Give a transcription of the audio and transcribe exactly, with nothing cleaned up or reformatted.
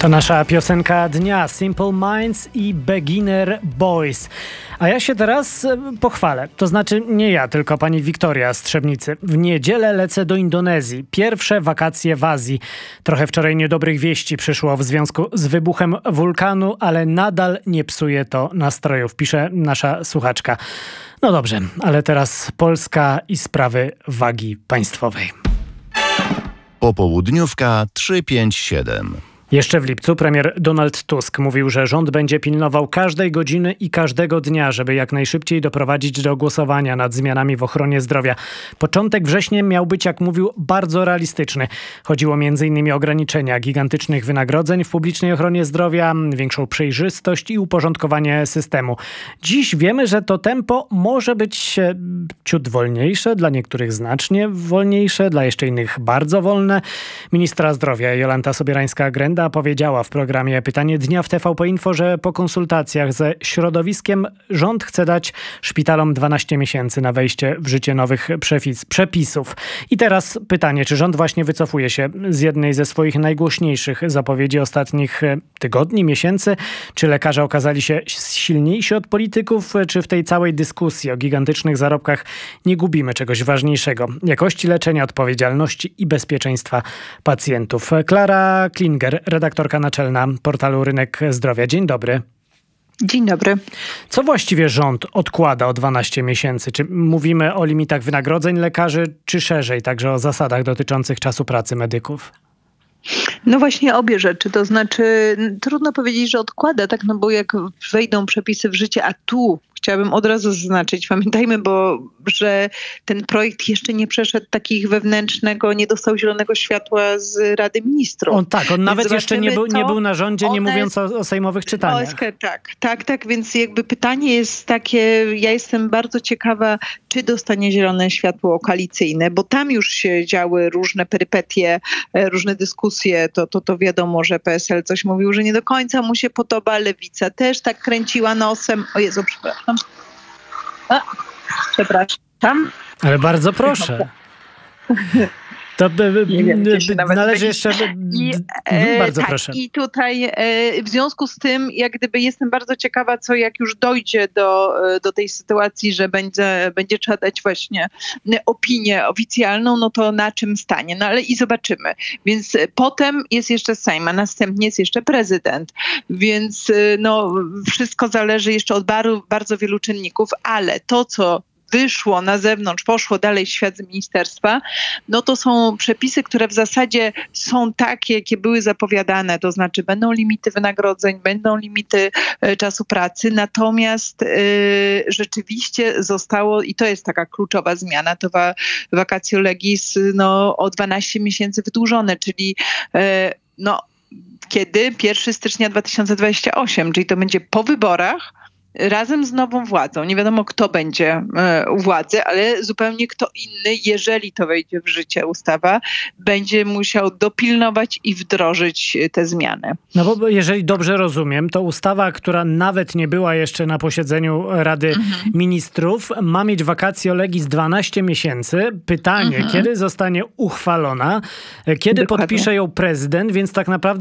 To nasza piosenka dnia, Simple Minds i Beginner Boys. A ja się teraz pochwalę. To znaczy nie ja, tylko pani Wiktoria z Trzebnicy. W niedzielę lecę do Indonezji. Pierwsze wakacje w Azji. Trochę wczoraj niedobrych wieści przyszło w związku z wybuchem wulkanu, ale nadal nie psuje to nastrojów, pisze nasza słuchaczka. No dobrze, ale teraz Polska i sprawy wagi państwowej. Popołudniówka trzysta pięćdziesiąt siedem. Jeszcze w lipcu premier Donald Tusk mówił, że rząd będzie pilnował każdej godziny i każdego dnia, żeby jak najszybciej doprowadzić do głosowania nad zmianami w ochronie zdrowia. Początek września miał być, jak mówił, bardzo realistyczny. Chodziło między innymi o ograniczenia gigantycznych wynagrodzeń w publicznej ochronie zdrowia, większą przejrzystość i uporządkowanie systemu. Dziś wiemy, że to tempo może być ciut wolniejsze, dla niektórych znacznie wolniejsze, dla jeszcze innych bardzo wolne. Ministra zdrowia Jolanta Sobierańska-Grenda powiedziała w programie Pytanie Dnia w T V P Info, że po konsultacjach ze środowiskiem rząd chce dać szpitalom dwanaście miesięcy na wejście w życie nowych przepis, przepisów. I teraz pytanie, czy rząd właśnie wycofuje się z jednej ze swoich najgłośniejszych zapowiedzi ostatnich tygodni, miesięcy? Czy lekarze okazali się silniejsi od polityków? Czy w tej całej dyskusji o gigantycznych zarobkach nie gubimy czegoś ważniejszego? Jakości leczenia, odpowiedzialności i bezpieczeństwa pacjentów. Klara Klinger, redaktorka naczelna portalu Rynek Zdrowia. Dzień dobry. Dzień dobry. Co właściwie rząd odkłada o dwanaście miesięcy? Czy mówimy o limitach wynagrodzeń lekarzy, czy szerzej także o zasadach dotyczących czasu pracy medyków? No właśnie obie rzeczy, to znaczy trudno powiedzieć, że odkłada, tak, no bo jak wejdą przepisy w życie, a tu chciałabym od razu zaznaczyć, pamiętajmy, bo że ten projekt jeszcze nie przeszedł takich wewnętrznego, nie dostał zielonego światła z Rady Ministrów. On tak, on więc nawet jeszcze nie był, nie był na rządzie, nie mówiąc o, o sejmowych czytaniach. O S K, tak, tak, tak, więc jakby pytanie jest takie, ja jestem bardzo ciekawa, czy dostanie zielone światło koalicyjne, bo tam już się działy różne perypetie, różne dyskusje, to, to, to wiadomo, że P S L coś mówił, że nie do końca mu się podoba, Lewica też tak kręciła nosem. O Jezu, przepraszam. A, przepraszam. Ale bardzo proszę. To by, nie wiem, gdzie się nawet należy jeszcze... I, mhm, bardzo tak, proszę. I tutaj e, w związku z tym, jak gdyby jestem bardzo ciekawa, co jak już dojdzie do, do tej sytuacji, że będzie, będzie trzeba dać właśnie opinię oficjalną, no to na czym stanie. No ale i zobaczymy. Więc potem jest jeszcze Sejm, a następnie jest jeszcze prezydent. Więc no wszystko zależy jeszcze od bardzo, bardzo wielu czynników, ale to, co wyszło na zewnątrz, poszło dalej w świat z ministerstwa, no to są przepisy, które w zasadzie są takie, jakie były zapowiadane, to znaczy będą limity wynagrodzeń, będą limity e, czasu pracy, natomiast e, rzeczywiście zostało, i to jest taka kluczowa zmiana, to wa, vacatio legis no, o dwanaście miesięcy wydłużone, czyli e, no kiedy? pierwszego stycznia dwa tysiące dwudziestego ósmego, czyli to będzie po wyborach, razem z nową władzą. Nie wiadomo, kto będzie u władzy, ale zupełnie kto inny, jeżeli to wejdzie w życie ustawa, będzie musiał dopilnować i wdrożyć te zmiany. No bo jeżeli dobrze rozumiem, to ustawa, która nawet nie była jeszcze na posiedzeniu Rady mhm. Ministrów, ma mieć vacatio legis dwanaście miesięcy. Pytanie, mhm. kiedy zostanie uchwalona, kiedy Dokładnie. podpisze ją prezydent, więc tak naprawdę